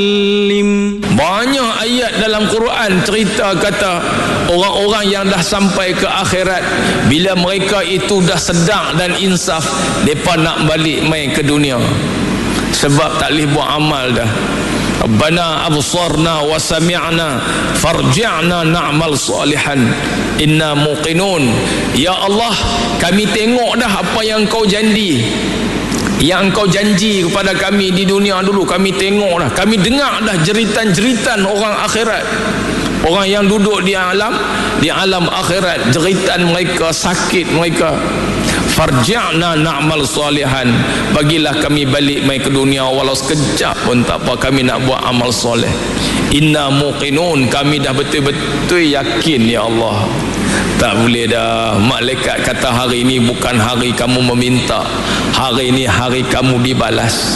Banyak ayat dalam Quran cerita kata orang-orang yang dah sampai ke akhirat, bila mereka itu dah sedar dan insaf, mereka nak balik main ke dunia sebab tak boleh buat amal dah. Rabbana absarna wa sami'na farji'na na'mal salihan inna muqinun. Ya Allah, kami tengok dah apa yang kau janji, yang engkau janji kepada kami di dunia dulu. Kami tengok dah, kami dengar dah jeritan-jeritan orang akhirat, orang yang duduk di alam akhirat, jeritan mereka, sakit mereka. Farji'na na'mal salihan, bagilah kami balik mai ke dunia walau sekejap pun tak apa, kami nak buat amal soleh. Inna muqinun, kami dah betul-betul yakin ya Allah. Tak boleh dah. Malaikat kata hari ini bukan hari kamu meminta, hari ini hari kamu dibalas.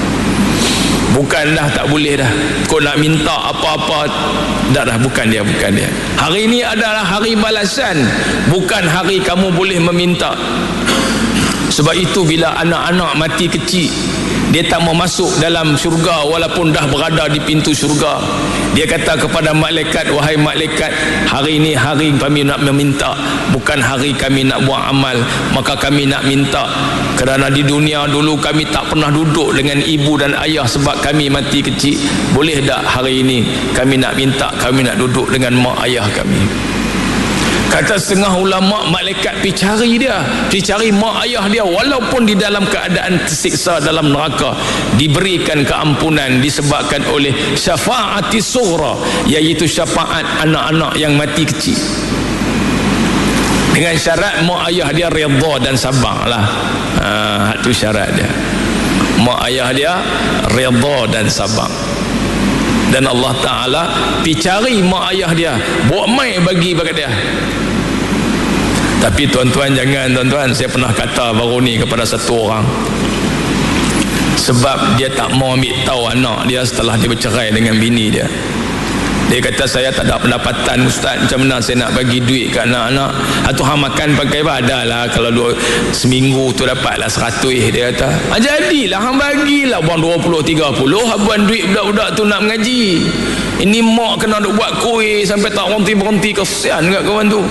Bukan dah, tak boleh dah. Kau nak minta apa-apa, dah bukan dia. Hari ini adalah hari balasan, bukan hari kamu boleh meminta. Sebab itu bila anak-anak mati kecil, dia tak mau masuk dalam syurga walaupun dah berada di pintu syurga, dia kata kepada malaikat, wahai malaikat, hari ini hari kami nak meminta, bukan hari kami nak buat amal. Maka kami nak minta, kerana di dunia dulu kami tak pernah duduk dengan ibu dan ayah sebab kami mati kecil. Boleh tak hari ini kami nak minta, kami nak duduk dengan mak ayah kami. Kata setengah ulama, malaikat pergi cari mak ayah dia walaupun di dalam keadaan tersiksa dalam neraka, diberikan keampunan disebabkan oleh syafaati sughra, iaitu syafaat anak-anak yang mati kecil. Dengan syarat mak ayah dia redha dan sabar lah. Itu syarat dia, mak ayah dia redha dan sabar. Dan Allah Ta'ala pergi cari mak ayah dia, buat mai bagi dia. Tapi tuan-tuan, jangan tuan-tuan, saya pernah kata baru ni kepada satu orang, sebab dia tak mau ambil tahu anak dia setelah dia bercerai dengan bini dia. Dia kata, saya tak ada pendapatan ustaz, macam mana saya nak bagi duit ke anak-anak? Atau hang makan pakai apa lah, kalau seminggu tu dapatlah 100, dia kata. Jadilah hang bagilah buang 20-30 habuan duit budak-budak tu nak mengaji. Ini mak kena duk buat kuih sampai tak berhenti, kesian kat kawan tu.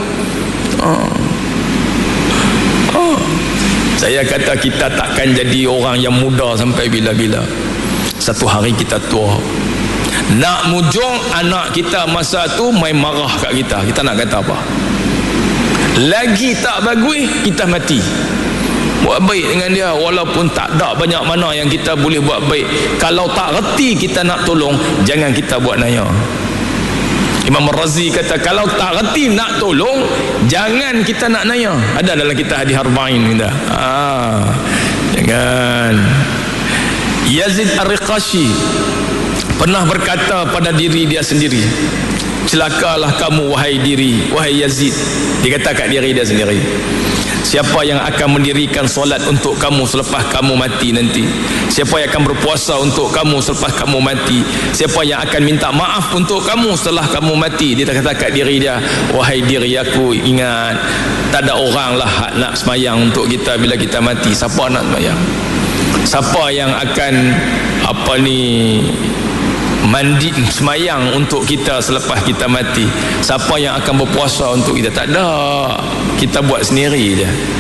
Saya kata kita takkan jadi orang yang muda sampai bila-bila. Satu hari kita tua, nak mujung anak kita masa tu main marah kat kita, kita nak kata apa? Lagi tak bagus kita mati. Buat baik dengan dia walaupun tak ada banyak mana yang kita boleh buat baik. Kalau tak reti kita nak tolong, jangan kita buat naya. Imam Razi kata, kalau tak reti nak tolong, jangan kita nak naya. Ada dalam kita hadis arba'in kita. Jangan. Yazid Ar-Riqashi pernah berkata pada diri dia sendiri, celakalah kamu wahai diri, wahai Yazid. Dia kata kat diri dia sendiri, siapa yang akan mendirikan solat untuk kamu selepas kamu mati nanti? Siapa yang akan berpuasa untuk kamu selepas kamu mati? Siapa yang akan minta maaf untuk kamu setelah kamu mati? Dia kata kat diri dia, wahai diri aku, ingat, tak ada orang lah nak semayang untuk kita bila kita mati. Siapa nak semayang? Siapa yang akan mandi semayang untuk kita selepas kita mati? Siapa yang akan berpuasa untuk kita? Tak ada, kita buat sendiri je.